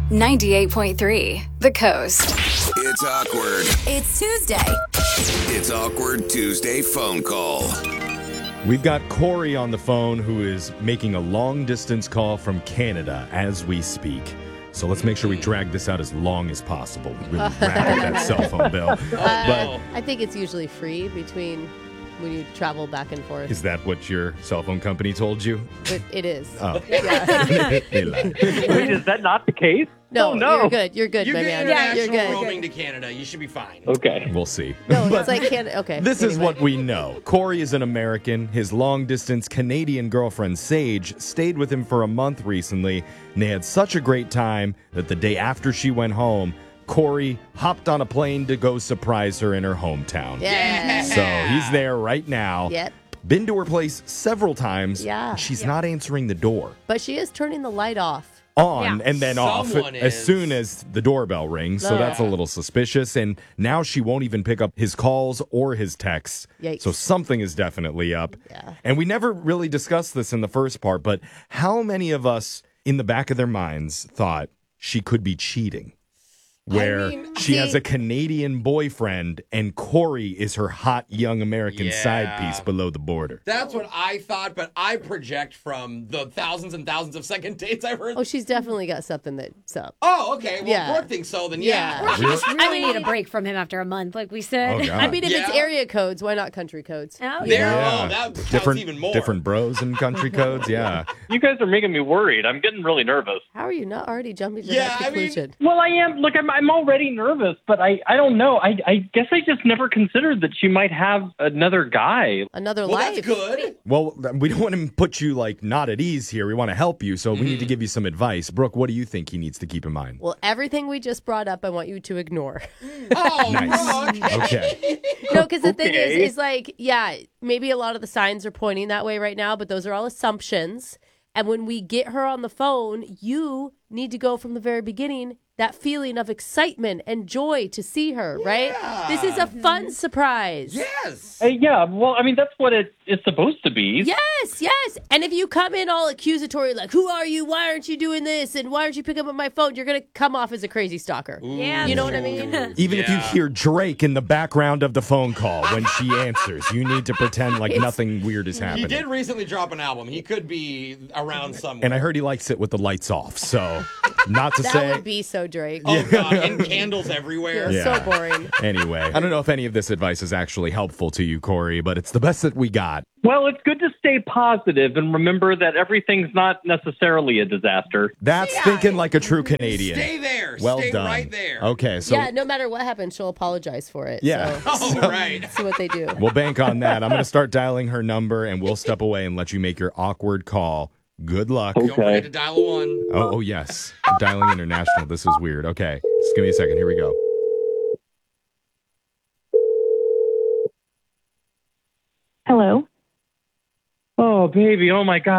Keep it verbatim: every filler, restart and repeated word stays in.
ninety-eight point three The Coast. It's awkward. It's Tuesday. It's Awkward Tuesday phone call. We've got Corey on the phone who is making a long-distance call from Canada as we speak. So let's make sure we drag this out as long as possible. Really rack up that cell phone bill. Uh, But I think it's usually free between when you travel back and forth. is that what your cell phone company told you? But it is. Oh. Yeah. They lied. Wait, is that not the case? No, Oh, no. you're good. You're good, You my get man. international You're good. roaming to Canada. You should be fine. Okay. We'll see. No, But it's like Canada. Okay. this is anyway. what we know. Corey is an American. His long-distance Canadian girlfriend, Sage, stayed with him for a month recently, and they had such a great time that the day after she went home, Corey hopped on a plane to go surprise her in her hometown. Yeah. So he's there right now. Yep. Been to her place several times. Yeah. She's not answering the door. But she is turning the light off. On Yeah. and then off Someone as is. soon as the doorbell rings. So Ugh. that's a little suspicious. And now she won't even pick up his calls or his texts. Yikes. So something is definitely up. Yeah. And we never really discussed this in the first part, but how many of us in the back of their minds thought she could be cheating? Where mean, she has see- a Canadian boyfriend and Corey is her hot young American side Yeah. piece below the border. That's what I thought, but I project from the thousands and thousands of second dates I've heard. Oh, she's definitely got something that's up. Oh, okay. Well, Yeah. if Brooke thinks so, then yeah. Yeah. She just really need a break from him after a month, like we said. Oh, God. I mean, if it's Yeah. area codes, why not country codes? Oh, There, yeah. oh, that counts different, even more. different bros and country codes. Yeah. You guys are making me worried. I'm getting really nervous. How are you not already jumping to Yeah, that I mean- conclusion? Well, I am. Look, I'm, I'm already nervous, but I, I don't know. I, I guess I just never considered that she might have another guy. Another Well, life. that's good. Well, we don't want to put you like not at ease here. We want to help you, so we need to give you some advice. Brooke, what do you think he needs to keep in mind? Well, everything we just brought up, I want you to ignore. Oh, Nice. Brooke. Okay. No, because the thing Okay. is, is like, yeah, maybe a lot of the signs are pointing that way right now, but those are all assumptions. And when we get her on the phone, you need to go from the very beginning, that feeling of excitement and joy to see her, right? This is a fun surprise. Yes. Uh, yeah, well, I mean, that's what it, it's supposed to be. Yes, yes. And if you come in all accusatory, like, who are you? Why aren't you doing this? And why aren't you picking up my phone? You're going to come off as a crazy stalker. Yeah, You know that's what I true. mean? Even if you Yeah. hear Drake in the background of the phone call when she answers, you need to pretend like nothing weird is He happening. did recently drop an album. He could be around somewhere. And I heard he likes it with the lights off. So, not to That say. would be so Drake. Oh, God. And candles everywhere. You're Yeah. so boring. Anyway, I don't know if any of this advice is actually helpful to you, Corey, but it's the best that we got. Well, it's good to stay positive and remember that everything's not necessarily a disaster. That's Yeah. thinking like a true Canadian. Stay there. Well Stay done. right there. Okay, so yeah, no matter what happens, she'll apologize for it. Yeah. So, Oh, right. see what they do. we'll bank on that. I'm going to start dialing her number, and we'll step away and let you make your awkward call. Good luck. Okay. Don't forget to dial a one. Oh, oh yes. I'm dialing international. This is weird. Okay. Just give me a second. Here we go. Hello. Oh, baby. Oh, my God.